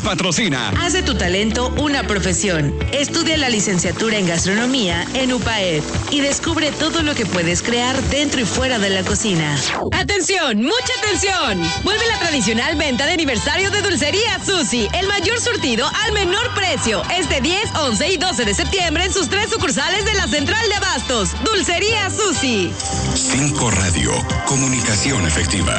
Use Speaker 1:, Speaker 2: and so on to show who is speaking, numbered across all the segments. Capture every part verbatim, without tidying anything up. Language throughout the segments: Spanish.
Speaker 1: patrocina.
Speaker 2: Haz de tu talento una profesión. Estudia la licenciatura en gastronomía en U P A E D y descubre todo lo que puedes crear dentro y fuera de la cocina.
Speaker 3: ¡Atención! ¡Mucha atención! Vuelve la tradicional venta de aniversario de Dulcería Susi. El mayor surtido al menor precio. Este diez, once y doce de septiembre en sus tres sucursales de la Central de Abastos. Dulcería Susi.
Speaker 1: Cinco Radio. Comunicación efectiva.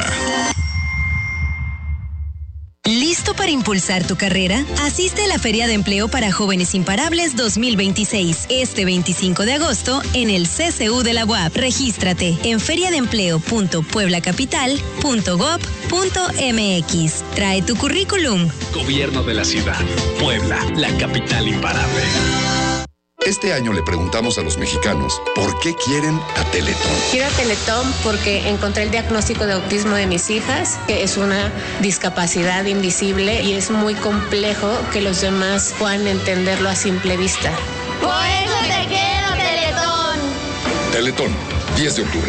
Speaker 4: ¿Listo para impulsar tu carrera? Asiste a la Feria de Empleo para Jóvenes Imparables dos mil veintiséis, este veinticinco de agosto, en el C C U de la U A P. Regístrate en feriadeempleo punto puebla capital punto gob punto m x. Trae tu currículum.
Speaker 5: Gobierno de la Ciudad. Puebla, la capital imparable.
Speaker 6: Este año le preguntamos a los mexicanos por qué quieren a Teletón.
Speaker 7: Quiero a Teletón porque encontré el diagnóstico de autismo de mis hijas, que es una discapacidad invisible y es muy complejo que los demás puedan entenderlo a simple vista.
Speaker 8: Por eso te quiero, Teletón.
Speaker 6: Teletón, diez de octubre.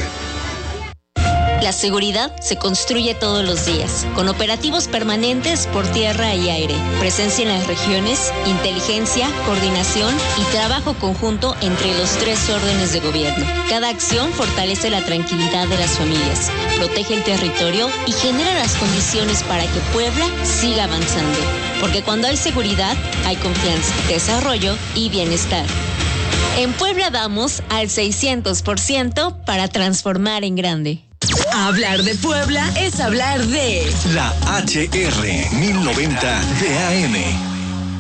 Speaker 9: La seguridad se construye todos los días, con operativos permanentes por tierra y aire, presencia en las regiones, inteligencia, coordinación y trabajo conjunto entre los tres órdenes de gobierno. Cada acción fortalece la tranquilidad de las familias, protege el territorio y genera las condiciones para que Puebla siga avanzando. Porque cuando hay seguridad, hay confianza, desarrollo y bienestar. En Puebla vamos al seiscientos por ciento para transformar en grande.
Speaker 2: Hablar de Puebla es hablar de
Speaker 1: la H R mil noventa de A M.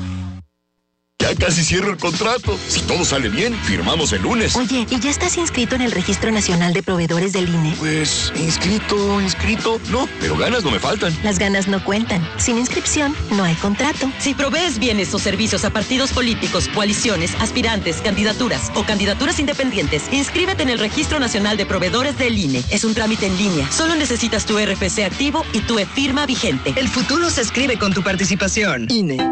Speaker 10: Ya casi cierro el contrato. Si todo sale bien, firmamos el lunes.
Speaker 11: Oye, ¿y ya estás inscrito en el Registro Nacional de Proveedores del I N E?
Speaker 10: Pues, inscrito, inscrito, no, pero ganas no me faltan.
Speaker 11: Las ganas no cuentan. Sin inscripción, no hay contrato.
Speaker 12: Si provees bienes o servicios a partidos políticos, coaliciones, aspirantes, candidaturas o candidaturas independientes, inscríbete en el Registro Nacional de Proveedores del I N E. Es un trámite en línea. Solo necesitas tu R F C activo y tu e-firma vigente.
Speaker 2: El futuro se escribe con tu participación.
Speaker 12: I N E.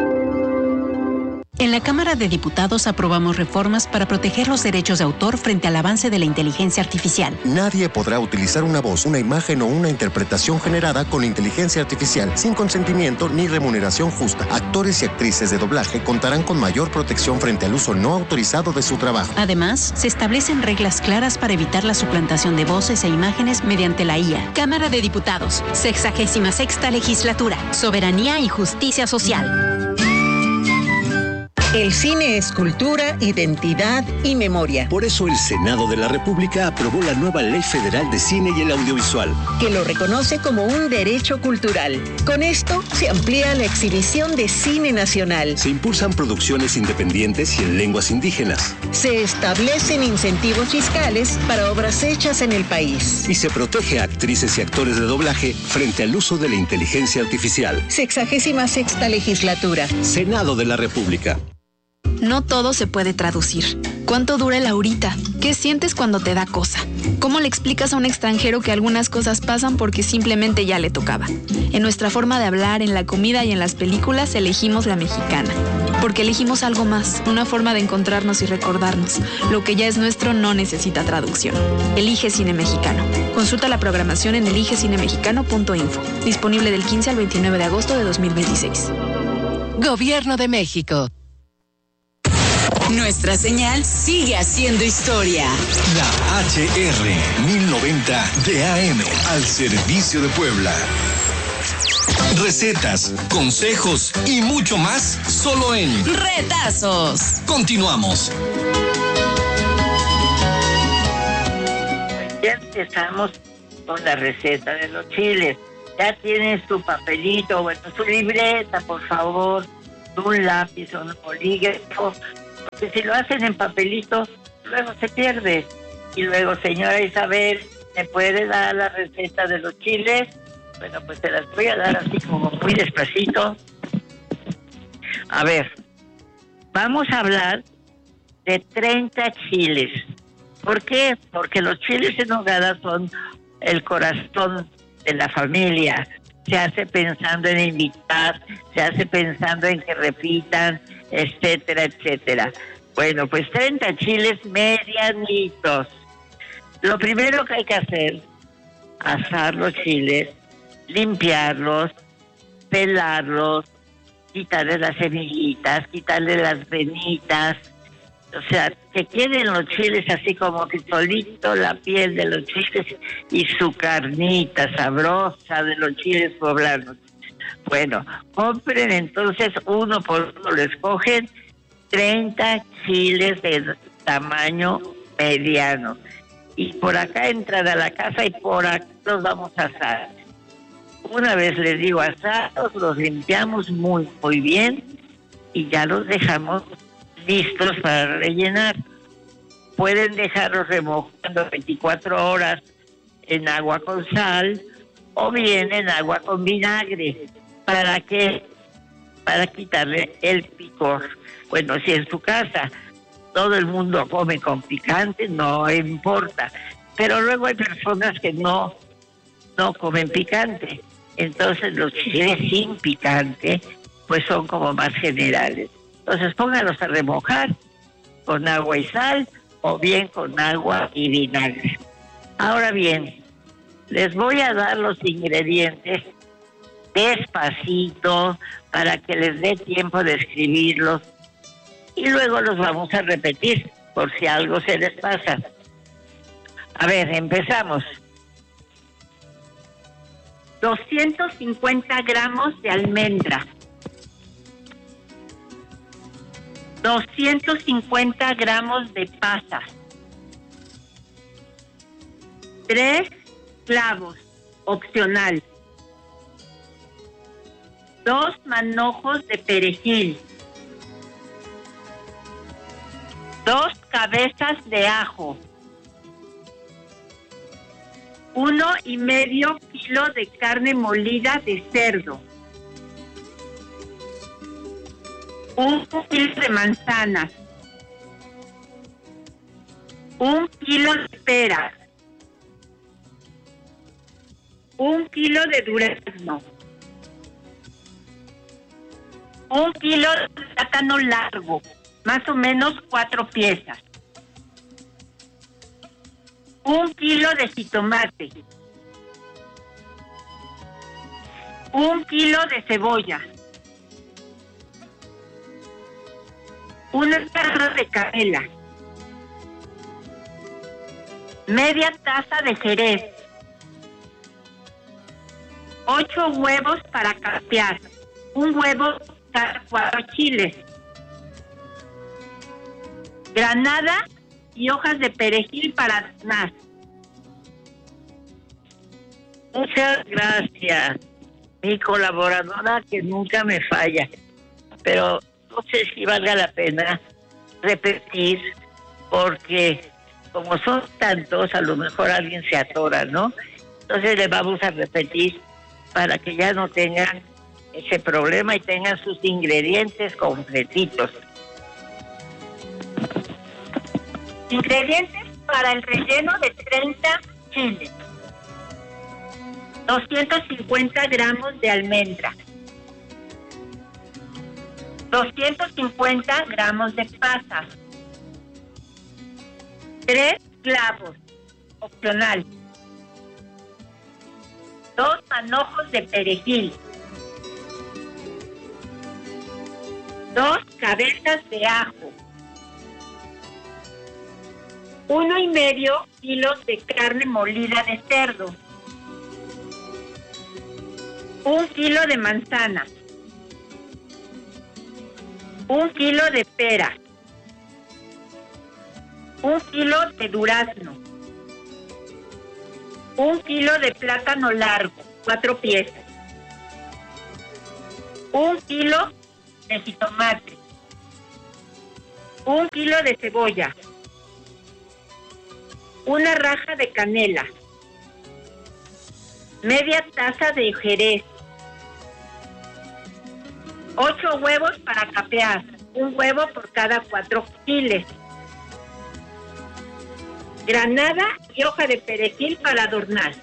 Speaker 13: En la Cámara de Diputados aprobamos reformas para proteger los derechos de autor frente al avance de la inteligencia artificial.
Speaker 14: Nadie podrá utilizar una voz, una imagen o una interpretación generada con inteligencia artificial sin consentimiento ni remuneración justa. Actores y actrices de doblaje contarán con mayor protección frente al uso no autorizado de su trabajo.
Speaker 13: Además, se establecen reglas claras para evitar la suplantación de voces e imágenes mediante la I A.
Speaker 15: Cámara de Diputados, sexagésima sexta legislatura, soberanía y justicia social.
Speaker 16: El cine es cultura, identidad y memoria.
Speaker 17: Por eso el Senado de la República aprobó la nueva Ley Federal de Cine y el Audiovisual,
Speaker 16: que lo reconoce como un derecho cultural. Con esto se amplía la exhibición de cine nacional.
Speaker 17: Se impulsan producciones independientes y en lenguas indígenas.
Speaker 16: Se establecen incentivos fiscales para obras hechas en el país.
Speaker 17: Y se protege a actrices y actores de doblaje frente al uso de la inteligencia artificial.
Speaker 16: Sexagésima sexta legislatura.
Speaker 17: Senado de la República.
Speaker 18: No todo se puede traducir. ¿Cuánto dura el ahorita? ¿Qué sientes cuando te da cosa? ¿Cómo le explicas a un extranjero que algunas cosas pasan porque simplemente ya le tocaba? En nuestra forma de hablar, en la comida y en las películas elegimos la mexicana. Porque elegimos algo más, una forma de encontrarnos y recordarnos. Lo que ya es nuestro no necesita traducción. Elige Cine Mexicano. Consulta la programación en elige cine mexicano punto info. Disponible del quince al veintinueve de agosto de dos mil veintiséis.
Speaker 19: Gobierno de México.
Speaker 2: Nuestra señal sigue haciendo historia.
Speaker 1: La H R mil noventa de A M al servicio de Puebla. Recetas, consejos y mucho más solo en
Speaker 2: Retazos.
Speaker 1: Continuamos.
Speaker 20: Ya empezamos con la receta de los chiles. Ya tienes tu papelito, bueno, su libreta, por favor, un lápiz o un bolígrafo. Porque si lo hacen en papelitos, luego se pierde. Y luego, señora Isabel, ¿me puede dar la receta de los chiles? Bueno, pues te las voy a dar así como muy despacito. A ver, vamos a hablar de treinta chiles. ¿Por qué? Porque los chiles en nogada son el corazón de la familia. Se hace pensando en invitar, se hace pensando en que repitan, etcétera, etcétera. Bueno, pues treinta chiles medianitos. Lo primero que hay que hacer, asar los chiles, limpiarlos, pelarlos, quitarle las semillitas, quitarle las venitas, o sea, que queden los chiles así como que solito la piel de los chiles y su carnita sabrosa de los chiles poblanos. Bueno, compren entonces uno por uno, lo escogen treinta chiles de tamaño mediano. Y por acá entran a la casa y por acá los vamos a asar. Una vez les digo asados, los limpiamos muy, muy bien y ya los dejamos listos para rellenar. Pueden dejarlos remojando veinticuatro horas en agua con sal o bien en agua con vinagre. ¿Para qué? Para quitarle el picor. Bueno, si en su casa todo el mundo come con picante, no importa. Pero luego hay personas que no, no comen picante. Entonces los chiles sin picante pues son como más generales. Entonces pónganlos a remojar con agua y sal o bien con agua y vinagre. Ahora bien, les voy a dar los ingredientes despacito para que les dé tiempo de escribirlos y luego los vamos a repetir por si algo se les pasa. A ver, empezamos.
Speaker 21: doscientos cincuenta gramos de almendra. doscientos cincuenta gramos de pasas. Tres clavos, opcional. Dos manojos de perejil. Dos cabezas de ajo. Uno y medio kilo de carne molida de cerdo. Un kilo de manzanas. Un kilo de peras. Un kilo de durazno. Un kilo de plátano largo, más o menos cuatro piezas. Un kilo de jitomate. Un kilo de cebolla. Una taza de canela. Media taza de jerez. Ocho huevos para capear. Un huevo cada cuatro chiles. Granada y hojas de perejil para adornar.
Speaker 20: Muchas gracias, mi colaboradora que nunca me falla. Pero no sé si valga la pena repetir, porque como son tantos, a lo mejor alguien se atora, ¿no? Entonces le vamos a repetir para que ya no tengan ese problema y tengan sus ingredientes completitos.
Speaker 21: Ingredientes para el relleno de treinta chiles. doscientos cincuenta gramos de almendra. doscientos cincuenta gramos de pasas. Tres clavos, opcional. Dos manojos de perejil. Dos cabezas de ajo. Uno y medio kilos de carne molida de cerdo. Un kilo de manzana. Un kilo de pera. Un kilo de durazno. Un kilo de plátano largo, cuatro piezas. Un kilo de jitomate. Un kilo de cebolla. Una raja de canela. Media taza de jerez. Ocho huevos para capear. Un huevo por cada cuatro chiles. Granada y hoja de perejil para adornar.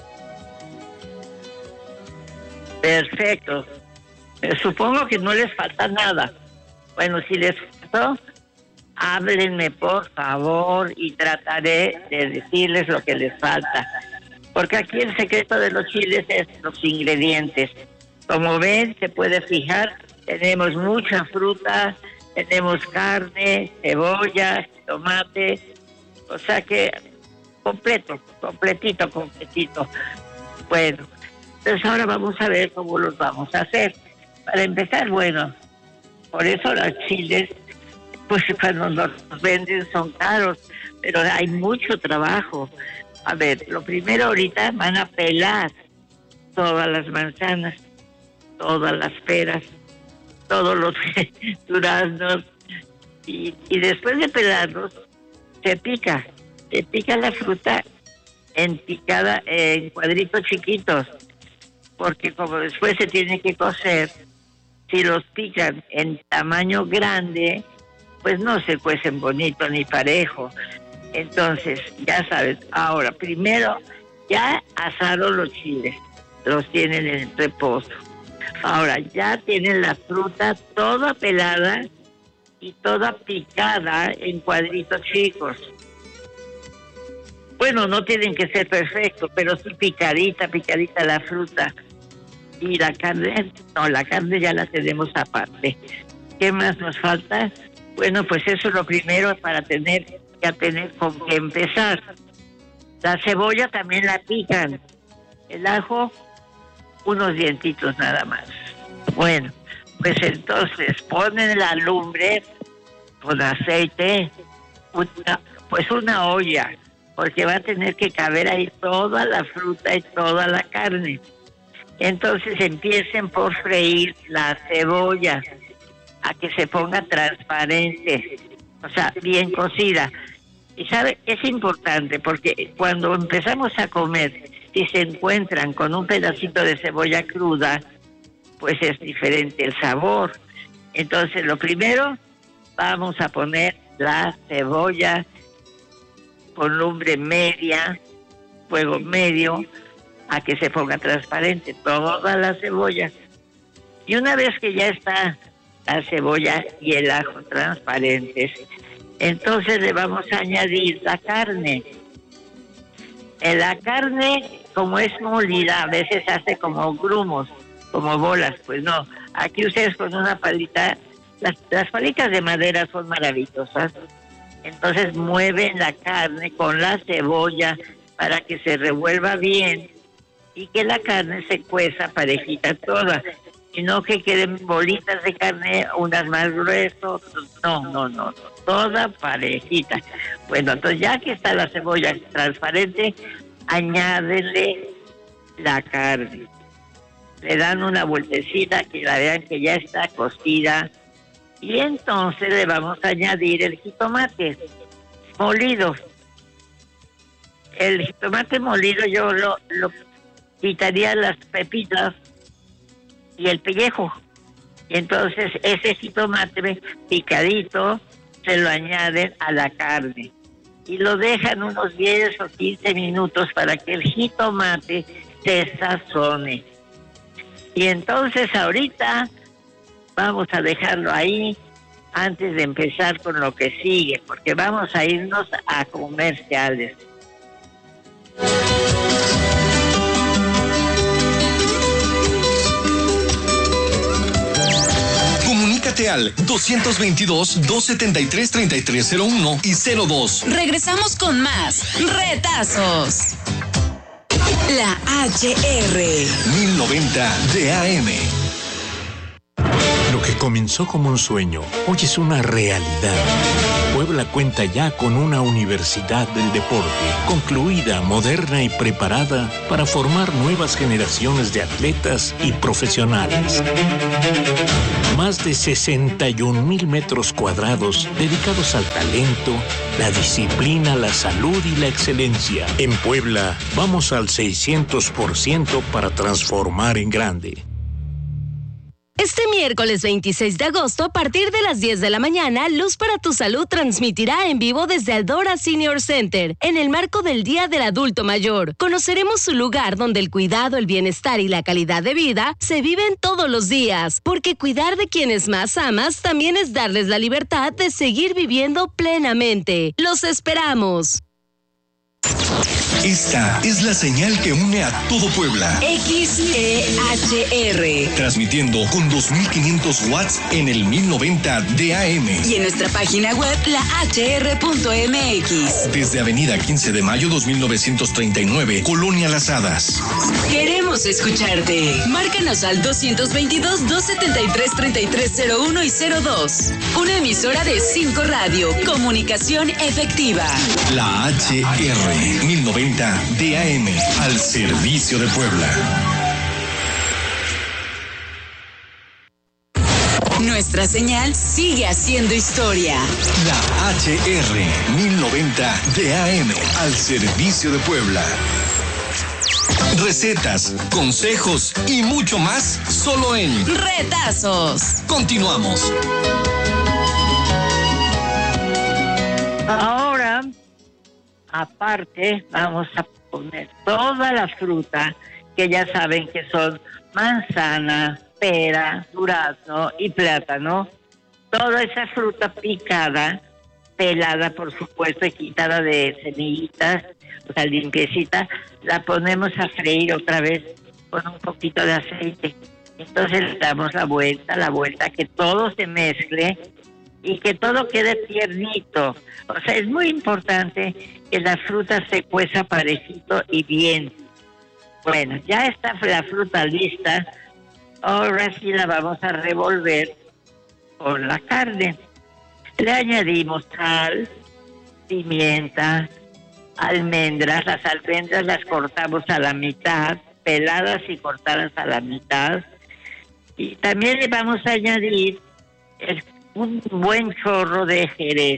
Speaker 20: Perfecto. Eh, supongo que no les falta nada. Bueno, si les faltó, háblenme por favor y trataré de decirles lo que les falta. Porque aquí el secreto de los chiles es los ingredientes. Como ven, se puede fijar tenemos mucha fruta, tenemos carne, cebolla, tomate, o sea que completo, completito, completito. Bueno, entonces ahora vamos a ver cómo los vamos a hacer. Para empezar, bueno, por eso los chiles, pues cuando los venden son caros, pero hay mucho trabajo. A ver, lo primero ahorita van a pelar todas las manzanas, todas las peras, todos los duraznos, y, y después de pelarlos, se pica, se pica la fruta en picada, en cuadritos chiquitos, porque como después se tiene que cocer, si los pican en tamaño grande, pues no se cuecen bonito ni parejo. Entonces, ya sabes, ahora, primero, ya asaron los chiles, los tienen en reposo. Ahora, ya tienen la fruta toda pelada y toda picada en cuadritos chicos. Bueno, no tienen que ser perfectos, pero sí picadita, picadita la fruta. Y la carne, no, la carne ya la tenemos aparte. ¿Qué más nos falta? Bueno, pues eso es lo primero para tener, ya tener con qué empezar. La cebolla también la pican. El ajo, unos dientitos nada más. Bueno, pues entonces ponen la lumbre con aceite, una, pues una olla, porque va a tener que caber ahí toda la fruta y toda la carne. Entonces empiecen por freír la cebolla a que se ponga transparente, o sea, bien cocida. Y sabe, es importante porque cuando empezamos a comer y se encuentran con un pedacito de cebolla cruda, pues es diferente el sabor. Entonces lo primero, vamos a poner la cebolla con lumbre media, fuego medio, a que se ponga transparente toda la cebolla. Y una vez que ya está la cebolla y el ajo transparentes, entonces le vamos a añadir la carne. En la carne, como es molida, a veces hace como grumos, como bolas. Pues no, aquí ustedes con una palita, las, las palitas de madera son maravillosas. Entonces mueven la carne con la cebolla para que se revuelva bien y que la carne se cueza parejita toda, y no que queden bolitas de carne, unas más gruesas, no, no, no, toda parejita. Bueno, entonces ya que está la cebolla transparente, añádele la carne. Le dan una vueltecita que la vean que ya está cocida, y entonces le vamos a añadir el jitomate molido. El jitomate molido yo lo, lo quitaría las pepitas y el pellejo. Y entonces ese jitomate picadito se lo añaden a la carne. Y lo dejan unos diez o quince minutos para que el jitomate se sazone. Y entonces ahorita vamos a dejarlo ahí antes de empezar con lo que sigue, porque vamos a irnos a comerciales.
Speaker 1: Comunícate al dos veintidós, dos setenta y tres, treinta y tres cero uno y cero dos.
Speaker 2: Regresamos con más retazos. La H R
Speaker 1: mil noventa de A M.
Speaker 3: Lo que comenzó como un sueño, hoy es una realidad. Puebla cuenta ya con una universidad del deporte, concluida, moderna y preparada para formar nuevas generaciones de atletas y profesionales. Más de sesenta y un mil metros cuadrados dedicados al talento, la disciplina, la salud y la excelencia. En Puebla, vamos al seiscientos por ciento para transformar en grande.
Speaker 4: Este miércoles veintiséis de agosto, a partir de las diez de la mañana, Luz para tu Salud transmitirá en vivo desde Aldora Senior Center, en el marco del Día del Adulto Mayor. Conoceremos su lugar donde el cuidado, el bienestar y la calidad de vida se viven todos los días, porque cuidar de quienes más amas también es darles la libertad de seguir viviendo plenamente. ¡Los esperamos!
Speaker 1: Esta es la señal que une a todo Puebla.
Speaker 2: X E H R.
Speaker 1: Transmitiendo con dos mil quinientos watts en el mil noventa de A M.
Speaker 2: Y en nuestra página web, la H R punto M X.
Speaker 1: Desde Avenida quince de mayo dos mil novecientos treinta y nueve, Colonia Las Hadas.
Speaker 2: Queremos escucharte. Márcanos al dos dos dos, dos siete tres, tres tres cero uno y cero dos. Una emisora de cinco Radio. Comunicación efectiva.
Speaker 1: La H R mil noventa de A M, al servicio de Puebla.
Speaker 2: Nuestra señal sigue haciendo historia.
Speaker 1: La H R mil noventa de A M, al servicio de Puebla. Recetas, consejos y mucho más solo en
Speaker 2: Retazos.
Speaker 1: Continuamos.
Speaker 20: Ahora, aparte, vamos a poner toda la fruta que ya saben que son manzana, pera, durazno y plátano. Toda esa fruta picada, pelada por supuesto y quitada de semillitas, o sea, limpiecita, la ponemos a freír otra vez con un poquito de aceite. Entonces le damos la vuelta, la vuelta, que todo se mezcle y que todo quede tiernito. O sea, es muy importante que la fruta se cueza parejito y bien. Bueno, ya está la fruta lista. Ahora sí la vamos a revolver con la carne. Le añadimos sal, pimienta, almendras. Las almendras las cortamos a la mitad, peladas y cortadas a la mitad. Y también le vamos a añadir el un buen chorro de jerez.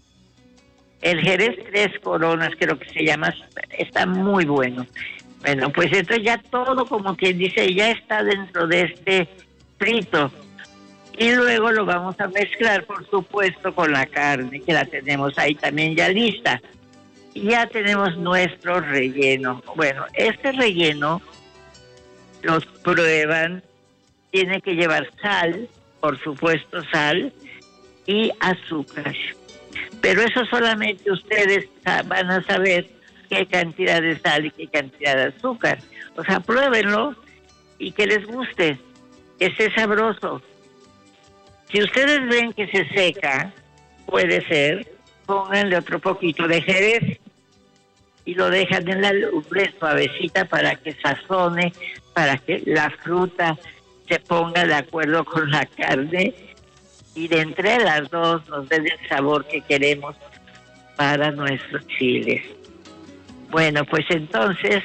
Speaker 20: El jerez tres coronas, creo que se llama, está muy bueno. Bueno, pues entonces ya todo, como quien dice, ya está dentro de este frito. Y luego lo vamos a mezclar, por supuesto, con la carne, que la tenemos ahí también ya lista. Y ya tenemos nuestro relleno. Bueno, este relleno los prueban, tiene que llevar sal, por supuesto sal, y azúcar. Pero eso solamente ustedes van a saber qué cantidad de sal y qué cantidad de azúcar. O sea, pruébenlo y que les guste, que esté sabroso. Si ustedes ven que se seca, puede ser, pónganle otro poquito de jerez y lo dejan en la lumbre suavecita para que sazone, para que la fruta se ponga de acuerdo con la carne y de entre las dos nos den el sabor que queremos para nuestros chiles. Bueno, pues entonces,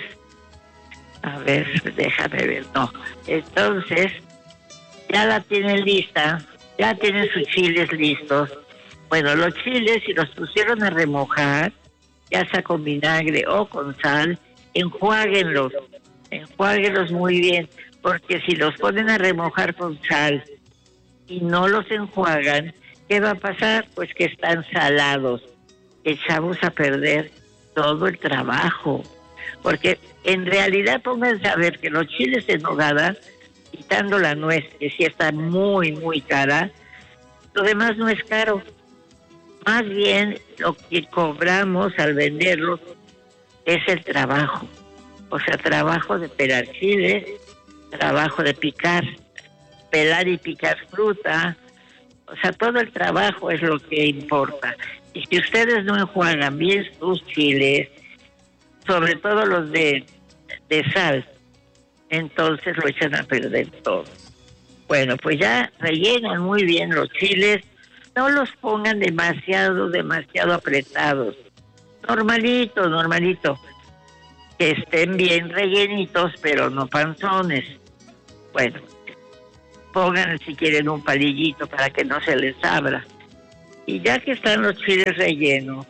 Speaker 20: a ver, déjame ver, no, entonces ya la tienen lista, ya tienen sus chiles listos. Bueno, los chiles, si los pusieron a remojar, ya sea con vinagre o con sal, enjuáguenlos, enjuáguenlos muy bien, porque si los ponen a remojar con sal y no los enjuagan, ¿qué va a pasar? Pues que están salados. Echamos a perder todo el trabajo. Porque en realidad pónganse a ver que los chiles en nogada, quitando la nuez, que sí está muy, muy cara, lo demás no es caro. Más bien lo que cobramos al venderlos es el trabajo. O sea, trabajo de pelar chiles, trabajo de picar, pelar y picar fruta. O sea, todo el trabajo es lo que importa. Y si ustedes no enjuagan bien sus chiles, sobre todo los de, de sal, entonces lo echan a perder todo. Bueno, pues ya rellenan muy bien los chiles. No los pongan demasiado, demasiado apretados. Normalito, normalito. Que estén bien rellenitos, pero no panzones. Bueno, pongan si quieren un palillito para que no se les abra. Y ya que están los chiles rellenos,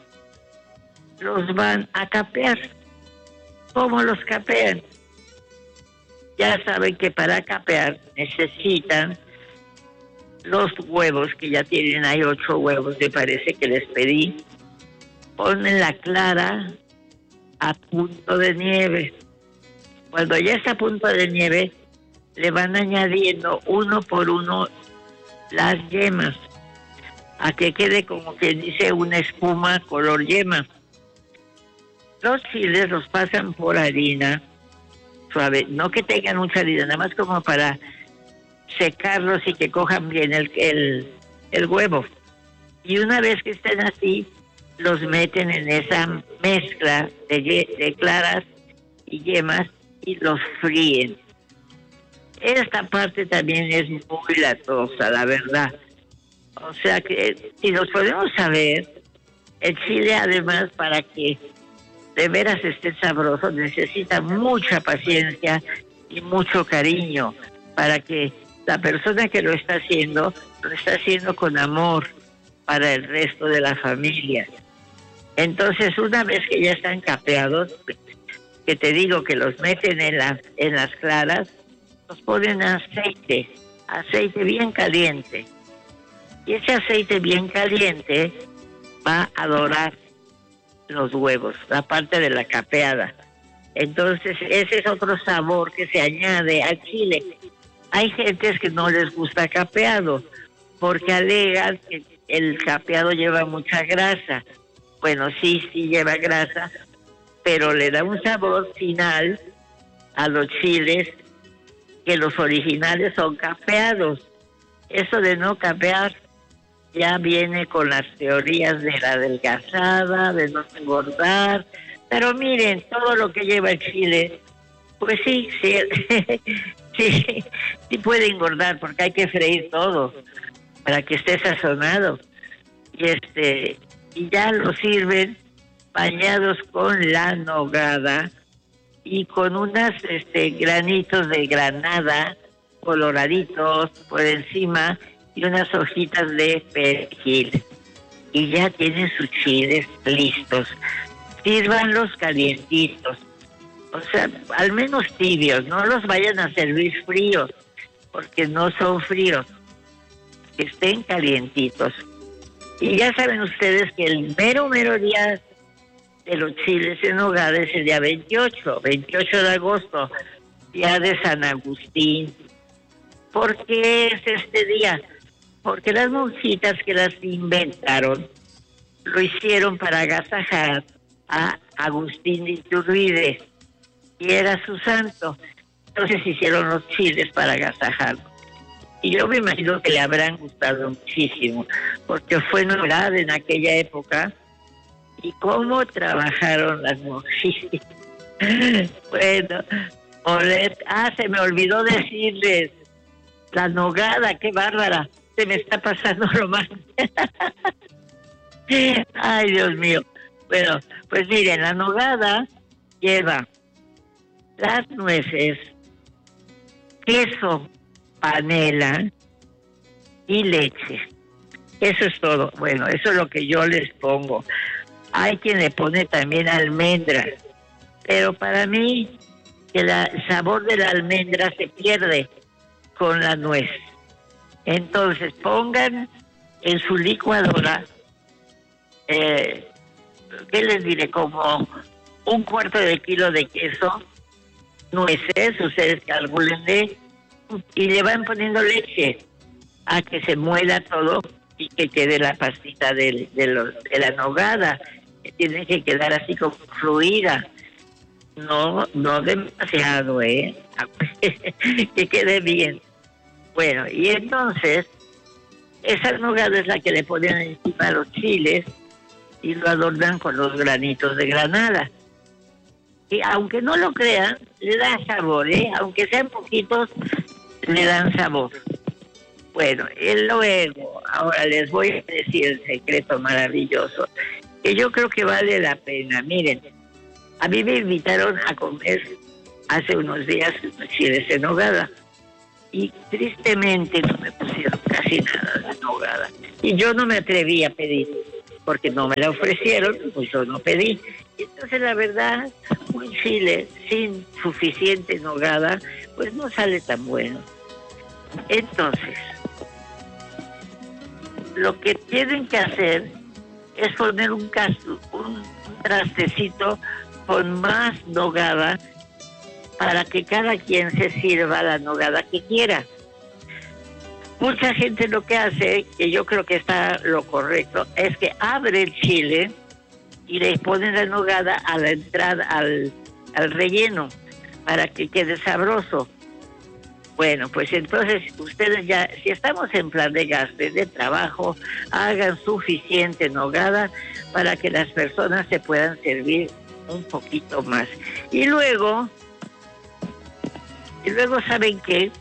Speaker 20: los van a capear. ¿Cómo los capean? Ya saben que para capear necesitan los huevos, que ya tienen ahí ocho huevos, me parece que les pedí. Ponen la clara a punto de nieve. Cuando ya está a punto de nieve, le van añadiendo uno por uno las yemas, a que quede como quien dice una espuma color yema. Los chiles los pasan por harina suave, no que tengan mucha harina, nada más como para secarlos y que cojan bien el, el, el huevo. Y una vez que estén así, los meten en esa mezcla de, de claras y yemas y los fríen. Esta parte también es muy latosa, la verdad. O sea que si nos podemos saber, el chile además para que de veras esté sabroso necesita mucha paciencia y mucho cariño para que la persona que lo está haciendo, lo está haciendo con amor para el resto de la familia. Entonces, una vez que ya están capeados, que te digo que los meten en, la, en las claras, los ponen aceite, aceite bien caliente. Y ese aceite bien caliente va a dorar los huevos, la parte de la capeada. Entonces, ese es otro sabor que se añade al chile. Hay gentes que no les gusta capeado, porque alegan que el capeado lleva mucha grasa. Bueno, sí, sí lleva grasa, pero le da un sabor final a los chiles que los originales son capeados. Eso de no capear ya viene con las teorías de la adelgazada, de no engordar. Pero miren, todo lo que lleva el chile, pues sí, sí, sí, sí puede engordar, porque hay que freír todo para que esté sazonado. Y este y ya lo sirven bañados con la nogada y con unas este, granitos de granada coloraditos por encima y unas hojitas de perejil. Y ya tienen sus chiles listos. Sírvanlos calientitos. O sea, al menos tibios. No los vayan a servir fríos, porque no son fríos. Que estén calientitos. Y ya saben ustedes que el mero, mero día de los chiles en nogada es el día veintiocho, veintiocho de agosto, día de San Agustín. ¿Por qué es este día? Porque las monjitas que las inventaron lo hicieron para agasajar a Agustín de Iturbide, y era su santo. Entonces hicieron los chiles para agasajarlo. Y yo me imagino que le habrán gustado muchísimo, porque fue novedad en aquella época. Y cómo trabajaron las monjitas. Bueno, ah, se me olvidó decirles, la nogada, qué bárbara, se me está pasando lo más. Ay, Dios mío. Bueno, pues miren, la nogada lleva las nueces, queso, panela y leche. Eso es todo. Bueno, eso es lo que yo les pongo. Hay quien le pone también almendras, pero para mí que la, el sabor de la almendra se pierde con la nuez. Entonces pongan en su licuadora, eh, ¿qué les diré? Como un cuarto de kilo de queso, nueces, ustedes calculenle, y le van poniendo leche a que se muela todo y que quede la pastita de, de, los, de la nogada, que tiene que quedar así como fluida, no no demasiado, ¿eh? Que quede bien. Bueno, y entonces esa nogada es la que le ponen encima a los chiles y lo adornan con los granitos de granada. Y aunque no lo crean, le da sabor, ¿eh? Aunque sean poquitos, le dan sabor. Bueno, y luego, ahora les voy a decir el secreto maravilloso, que yo creo que vale la pena. Miren, a mí me invitaron a comer hace unos días chiles en nogada, y tristemente no me pusieron casi nada de nogada. Y yo no me atreví a pedir, porque no me la ofrecieron, pues yo no pedí. Entonces, la verdad, un chile sin suficiente nogada, pues no sale tan bueno. Entonces, lo que tienen que hacer es poner un, caso, un, un trastecito con más nogada para que cada quien se sirva la nogada que quiera. Mucha gente lo que hace, que yo creo que está lo correcto, es que abre el chile y le ponen la nogada a la entrada, al, al relleno, para que quede sabroso. Bueno, pues entonces ustedes ya, si estamos en plan de gasto, de trabajo, hagan suficiente nogada para que las personas se puedan servir un poquito más. Y luego, y luego ¿saben qué?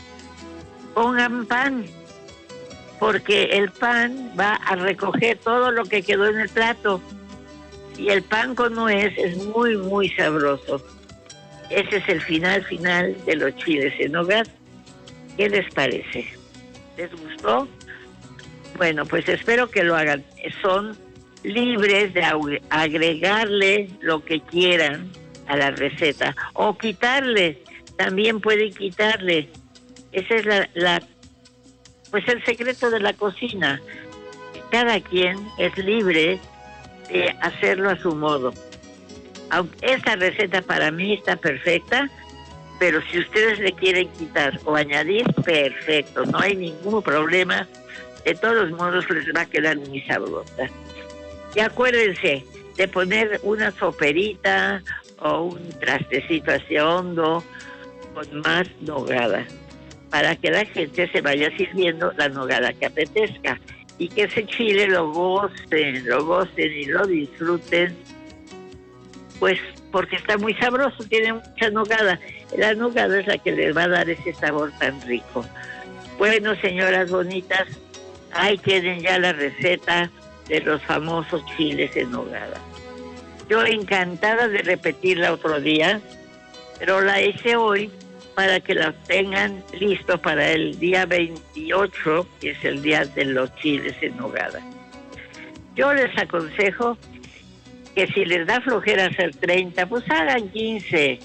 Speaker 20: Pongan pan, porque el pan va a recoger todo lo que quedó en el plato. Y el pan con nuez es muy, muy sabroso. Ese es el final final de los chiles en nogada. ¿Qué les parece? ¿Les gustó? Bueno, pues espero que lo hagan. Son libres de agregarle lo que quieran a la receta o quitarle. También pueden quitarle. Ese es la, la pues el secreto de la cocina. Cada quien es libre de hacerlo a su modo. Aunque esta receta para mí está perfecta, pero si ustedes le quieren quitar o añadir, perfecto, no hay ningún problema. De todos modos les va a quedar muy sabrosa. Y acuérdense de poner una soperita o un trastecito hacia hondo con más nogada, para que la gente se vaya sirviendo la nogada que apetezca y que ese chile lo gocen, lo gocen y lo disfruten, pues porque está muy sabroso, tiene mucha nogada. La nogada es la que les va a dar ese sabor tan rico. Bueno, señoras bonitas, ahí tienen ya la receta de los famosos chiles en nogada. Yo encantada de repetirla otro día, pero la hice hoy para que la tengan listo para el día veintiocho, que es el día de los chiles en nogada. Yo les aconsejo que si les da flojera hacer treinta, pues hagan quince,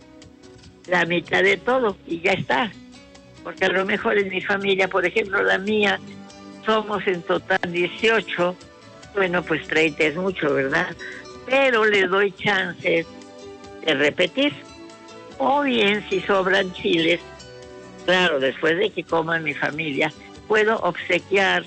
Speaker 20: la mitad de todo y ya está. Porque a lo mejor en mi familia, por ejemplo la mía, somos en total dieciocho, bueno, pues treinta es mucho, ¿verdad? Pero les doy chance de repetir. O bien, si sobran chiles, claro, después de que coman mi familia, puedo obsequiar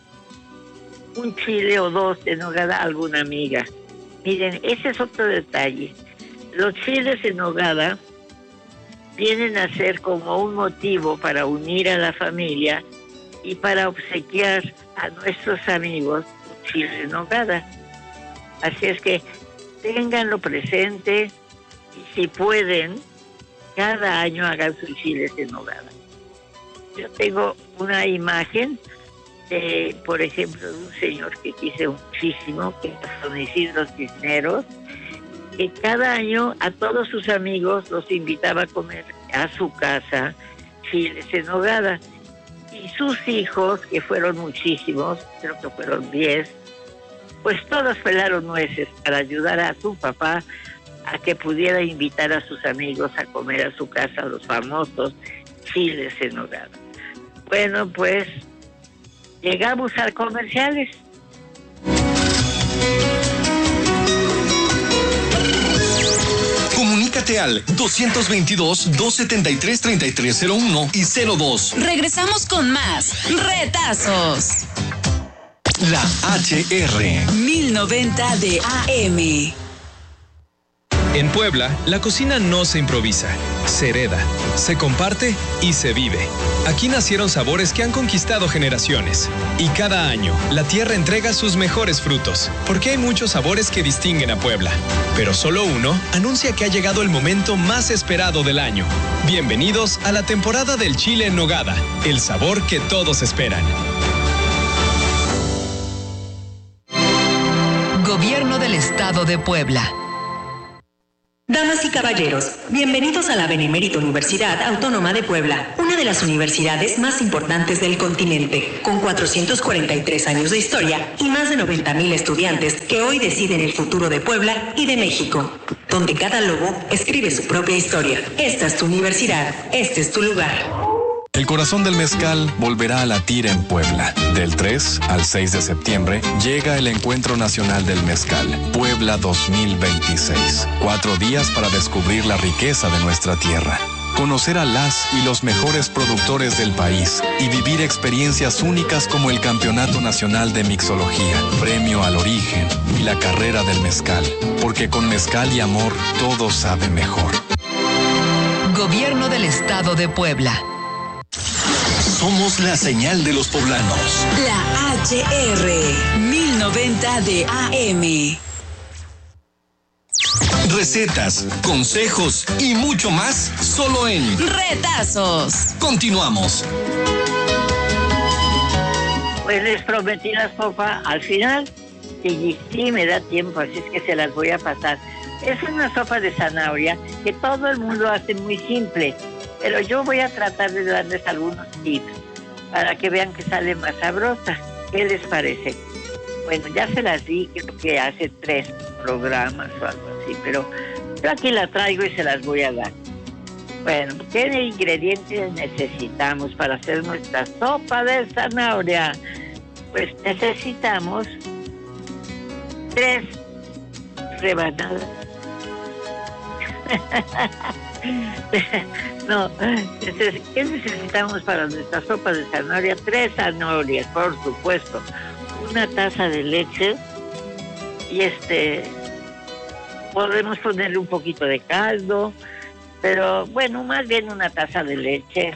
Speaker 20: un chile o dos de nogada a alguna amiga. Miren, ese es otro detalle. Los chiles en nogada vienen a ser como un motivo para unir a la familia y para obsequiar a nuestros amigos un chile en nogada. Así es que ténganlo presente y si pueden, cada año hagan sus chiles en nogada. Yo tengo una imagen de, por ejemplo, de un señor que quise muchísimo, que es Don Isidro Cisneros, que cada año a todos sus amigos los invitaba a comer a su casa chiles en nogada. Y sus hijos, que fueron muchísimos, creo que fueron diez, pues todos pelaron nueces para ayudar a su papá a que pudiera invitar a sus amigos a comer a su casa los famosos chiles en nogada. Bueno, pues llegamos a comerciales.
Speaker 1: Comunícate al dos veintidós, dos setenta y tres, treinta y tres cero uno y cero dos.
Speaker 2: Regresamos con más Retazos.
Speaker 1: La H R
Speaker 2: mil noventa de A M.
Speaker 5: En Puebla, la cocina no se improvisa, se hereda, se comparte y se vive. Aquí nacieron sabores que han conquistado generaciones. Y cada año, la tierra entrega sus mejores frutos, porque hay muchos sabores que distinguen a Puebla. Pero solo uno anuncia que ha llegado el momento más esperado del año. Bienvenidos a la temporada del chile en nogada, el sabor que todos esperan.
Speaker 19: Gobierno del Estado de Puebla.
Speaker 22: Damas y caballeros, bienvenidos a la Benemérita Universidad Autónoma de Puebla, una de las universidades más importantes del continente, con cuatrocientos cuarenta y tres años de historia y más de noventa mil estudiantes que hoy deciden el futuro de Puebla y de México, donde cada lobo escribe su propia historia. Esta es tu universidad, este es tu lugar.
Speaker 23: El corazón del mezcal volverá a latir en Puebla. Del tres al seis de septiembre llega el Encuentro Nacional del Mezcal, Puebla dos mil veintiséis. Cuatro días para descubrir la riqueza de nuestra tierra. conocer a las y los mejores productores del país y vivir experiencias únicas como el Campeonato Nacional de Mixología, Premio al Origen y la Carrera del Mezcal, porque con mezcal y amor todo sabe mejor.
Speaker 19: Gobierno del Estado de Puebla.
Speaker 1: Somos la señal de los poblanos.
Speaker 2: La H R mil noventa de A M.
Speaker 1: Recetas, consejos y mucho más solo en
Speaker 2: Retazos.
Speaker 1: Continuamos.
Speaker 20: Pues les prometí la sopa al final. Sí, sí me da tiempo, así es que se las voy a pasar. Es una sopa de zanahoria que todo el mundo hace muy simple, pero yo voy a tratar de darles algunos tips para que vean que sale más sabrosa. ¿Qué les parece? Bueno, ya se las di, creo que hace tres programas o algo así, pero yo aquí la traigo y se las voy a dar. Bueno, ¿qué ingredientes necesitamos para hacer nuestra sopa de zanahoria? Pues necesitamos tres rebanadas. No, ¿qué necesitamos para nuestra sopa de zanahoria? Tres zanahorias, por supuesto. Una taza de leche y este podemos ponerle un poquito de caldo, pero bueno, más bien una taza de leche.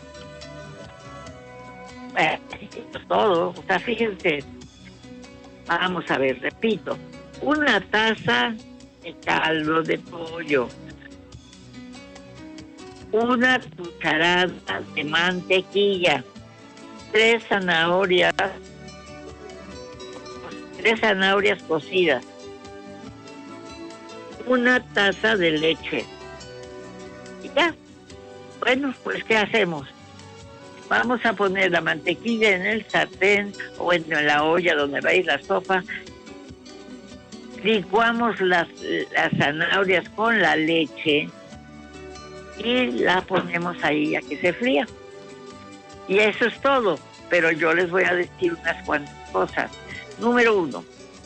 Speaker 20: Bueno, eso es todo. O sea, fíjense, vamos a ver, repito, una taza de caldo de pollo, una cucharada de mantequilla, tres zanahorias, tres zanahorias cocidas, una taza de leche. Y ya. Bueno, pues ¿qué hacemos? Vamos a poner la mantequilla en el sartén o en la olla donde va a ir la sopa. Licuamos las, las zanahorias con la leche y la ponemos ahí a que se fría. Y eso es todo. Pero yo les voy a decir unas cuantas cosas. Número uno,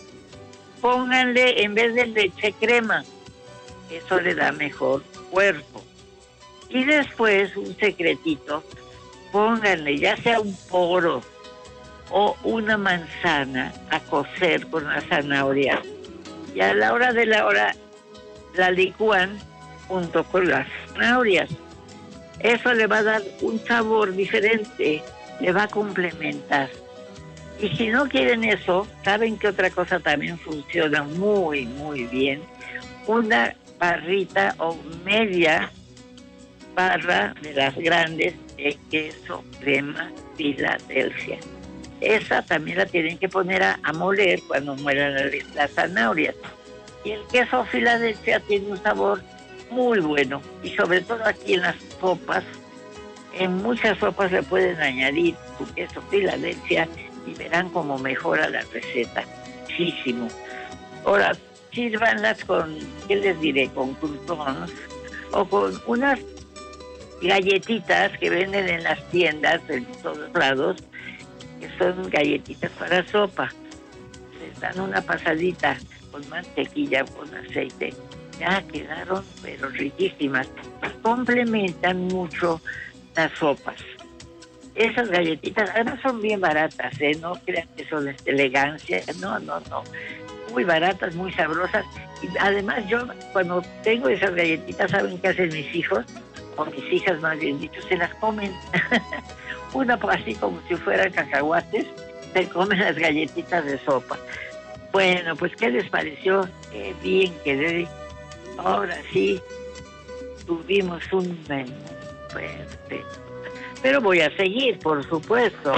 Speaker 20: pónganle en vez de leche crema. Eso le da mejor cuerpo. Y después, un secretito, pónganle ya sea un poro o una manzana a cocer con la zanahoria. Y a la hora de la hora la licúan junto con las zanahorias. Eso le va a dar un sabor diferente, le va a complementar. Y si no quieren eso, ¿saben qué otra cosa también funciona muy, muy bien? Una barrita o media barra de las grandes de queso crema Filadelfia. Esa también la tienen que poner a, a moler cuando mueran las, las zanahorias. Y el queso Filadelfia tiene un sabor muy bueno. Y sobre todo aquí en las sopas, en muchas sopas le pueden añadir su queso Filadelfia y verán cómo mejora la receta. Muchísimo. Ahora, sírvanlas con, ¿qué les diré? Con croutons o con unas galletitas que venden en las tiendas en todos lados, que son galletitas para sopa. Les dan una pasadita con mantequilla, con aceite. Ya quedaron, pero riquísimas. Complementan mucho las sopas. Esas galletitas, además son bien baratas, ¿eh? No crean que son de elegancia, no, no, no. Muy baratas, muy sabrosas. Y además yo, cuando tengo esas galletitas, ¿saben qué hacen mis hijos? O mis hijas, más bien dicho, se las comen. Una así como si fueran cacahuates, se comen las galletitas de sopa. Bueno, pues ¿qué les pareció? Qué bien quedé. Ahora sí, tuvimos un menú perfecto. Pero voy a seguir, por supuesto.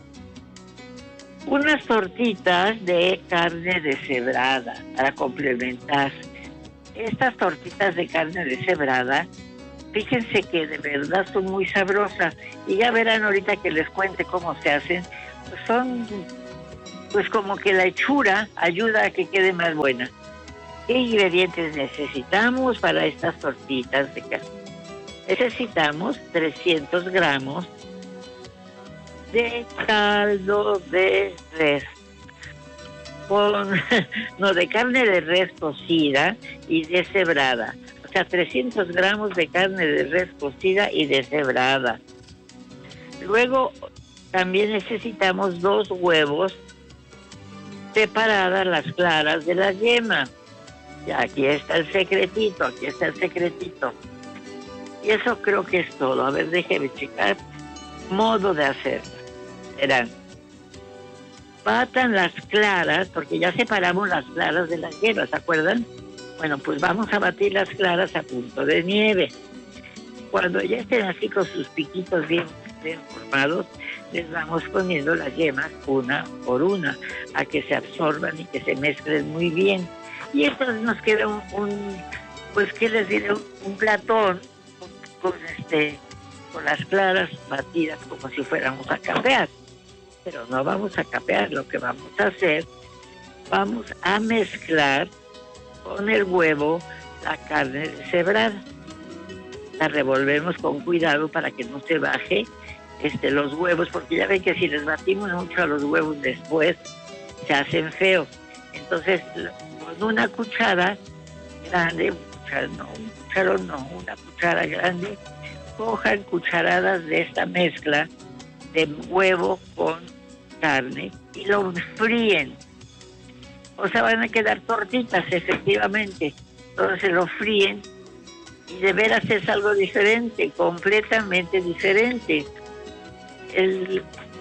Speaker 20: Unas tortitas de carne deshebrada para complementar. Estas tortitas de carne deshebrada, fíjense que de verdad son muy sabrosas. Y ya verán ahorita que les cuente cómo se hacen. Pues son, pues como que la hechura ayuda a que quede más buena. ¿Qué ingredientes necesitamos para estas tortitas de carne? Necesitamos trescientos gramos de caldo de res, con, no, de carne de res cocida y deshebrada. sea, trescientos gramos de carne de res cocida y deshebrada. Luego también necesitamos dos huevos, separadas las claras de la yema. Y aquí está el secretito, aquí está el secretito. Y eso creo que es todo. A ver, déjeme checar. Modo de hacerlo. Verán. Batan las claras, porque ya separamos las claras de las yemas, ¿se acuerdan? Bueno, pues vamos a batir las claras a punto de nieve. Cuando ya estén así con sus piquitos bien, bien formados, les vamos poniendo las yemas una por una, a que se absorban y que se mezclen muy bien. Y entonces nos queda un, un pues, ¿qué les diré? Un, un platón con, con, este, con las claras batidas como si fuéramos a capear. Pero no vamos a capear, lo que vamos a hacer, vamos a mezclar con el huevo la carne deshebrada. La revolvemos con cuidado para que no se baje este, los huevos, porque ya ven que si les batimos mucho a los huevos después, se hacen feos. Entonces, con una cuchara grande, un cucharón no, un cucharón no, una cuchara grande, cojan cucharadas de esta mezcla de huevo con carne y lo fríen. O sea, van a quedar tortitas, efectivamente. Entonces lo fríen y de veras es algo diferente, completamente diferente. El,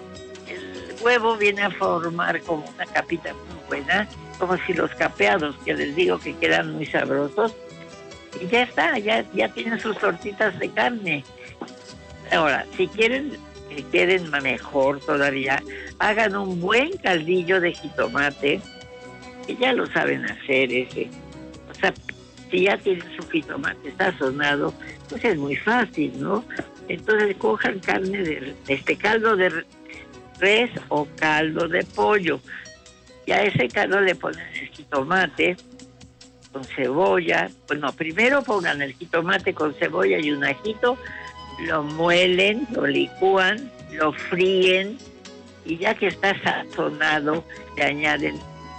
Speaker 20: el huevo viene a formar como una capita muy buena, como si los capeados, que les digo que quedan muy sabrosos, y ya está, ya, ya tienen sus tortitas de carne. Ahora, si quieren, si quieren mejor todavía, hagan un buen caldillo de jitomate, que ya lo saben hacer ese. O sea, si ya tienen su jitomate sazonado, pues es muy fácil, ¿no? Entonces cojan carne de este caldo de res o caldo de pollo. Y a ese caldo le ponen el jitomate con cebolla. Bueno, primero pongan el jitomate con cebolla y un ajito, lo muelen, lo licúan, lo fríen y ya que está sazonado, le añaden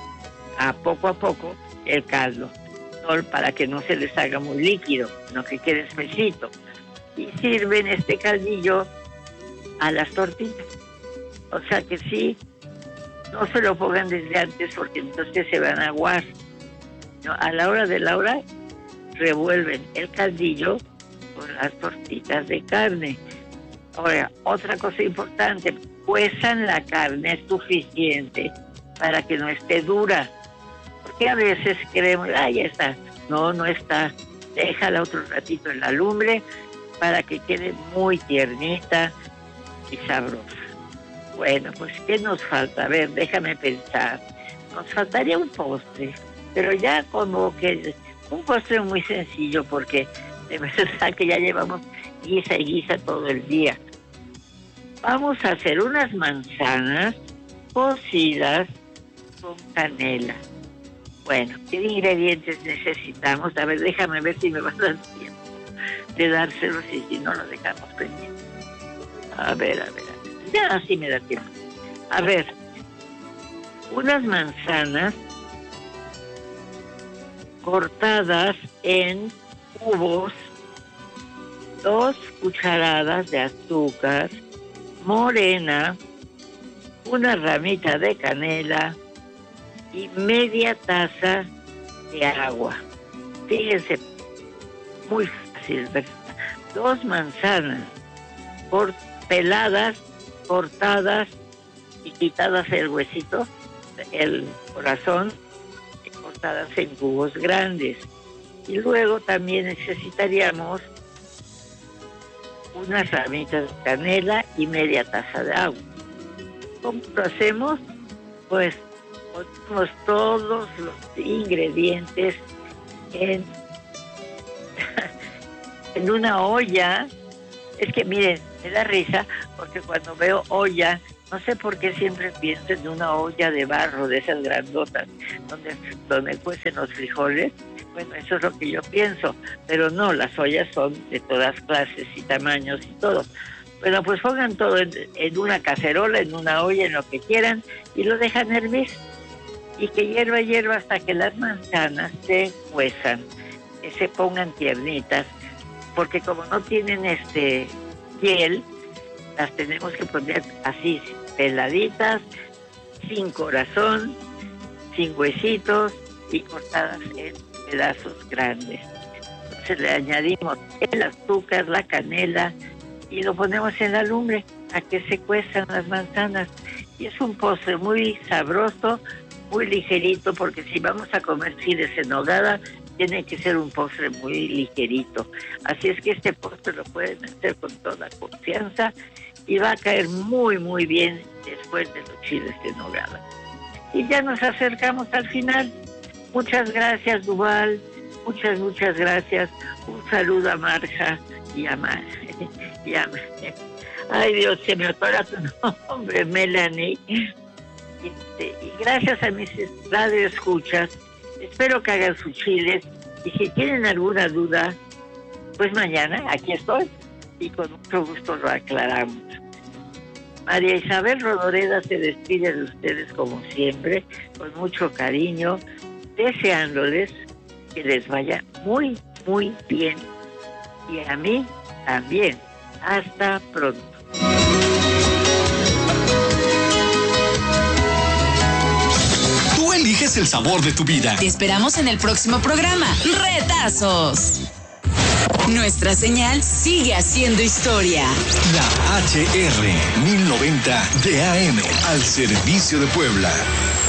Speaker 20: a poco a poco el caldo, no para que no se les haga muy líquido, sino que quede espesito. Y sirven este caldillo a las tortillas. O sea que sí, no se lo pongan desde antes porque entonces se van a aguar. No, a la hora de la hora revuelven el caldillo con las tortitas de carne. Ahora, otra cosa importante, cuezan la carne suficiente para que no esté dura. Porque a veces creemos, ah, ya está. No, no está. Déjala otro ratito en la lumbre para que quede muy tiernita y sabrosa. Bueno, pues, ¿qué nos falta? A ver, déjame pensar. Nos faltaría un postre, pero ya como que un postre muy sencillo porque de verdad que ya llevamos guisa y guisa todo el día. Vamos a hacer unas manzanas cocidas con canela. Bueno, ¿qué ingredientes necesitamos? A ver, déjame ver si me va a dar tiempo de dárselos y si no lo dejamos pendiente. A ver, a ver, a ver. Ya, sí me da tiempo. A ver, unas manzanas cortadas en cubos, dos cucharadas de azúcar morena, una ramita de canela y media taza de agua. Fíjense, muy fácil, ¿verdad? Dos manzanas cort- peladas, cortadas y quitadas el huesito, el corazón, cortadas en cubos grandes. Y luego también necesitaríamos unas ramitas de canela y media taza de agua. ¿Cómo lo hacemos? Pues ponemos todos los ingredientes en, en una olla. Es que miren, me da risa porque cuando veo olla, no sé por qué siempre pienso en una olla de barro, de esas grandotas, donde, donde cuecen los frijoles. Bueno, eso es lo que yo pienso, pero no, las ollas son de todas clases y tamaños y todo. Bueno, pues pongan todo en, en una cacerola, en una olla, en lo que quieran, y lo dejan hervir. Y que hierva, hierva hasta que las manzanas se cuezan. que se pongan tiernitas, porque como no tienen este piel, las tenemos que poner así, peladitas, sin corazón, sin huesitos y cortadas en pedazos grandes. Entonces le añadimos el azúcar, la canela y lo ponemos en la lumbre a que se cuezan las manzanas. Y es un postre muy sabroso, muy ligerito, porque si vamos a comer chiles en nogada, tiene que ser un postre muy ligerito. Así es que este postre lo pueden hacer con toda confianza y va a caer muy, muy bien después de los chiles en nogada. Y ya nos acercamos al final. Muchas gracias, Duval. Muchas, muchas gracias. Un saludo a Marja y a Mar. Y a... Ay, Dios, se me atora tu nombre, Melanie. Este, y gracias a mis radioescuchas, espero que hagan sus chiles. Y si tienen alguna duda, pues mañana aquí estoy y con mucho gusto lo aclaramos. María Isabel Rodoreda se despide de ustedes como siempre, con mucho cariño, deseándoles que les vaya muy, muy bien. Y a mí también. Hasta pronto.
Speaker 1: Tú eliges el sabor de tu vida.
Speaker 2: Te esperamos en el próximo programa. ¡Retazos! Nuestra señal sigue haciendo historia.
Speaker 1: La H R mil noventa de A M al servicio de Puebla.